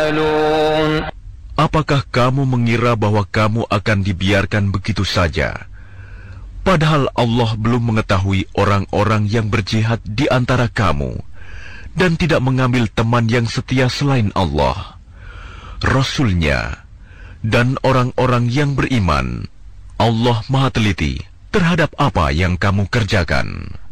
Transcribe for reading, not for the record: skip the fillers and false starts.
تعملون. Apakah kamu mengira bahwa kamu akan dibiarkan begitu saja? Padahal Allah belum mengetahui orang-orang yang berjihad di antara kamu dan tidak mengambil teman yang setia selain Allah, Rasul-Nya, dan orang-orang yang beriman. Allah Maha Teliti terhadap apa yang kamu kerjakan.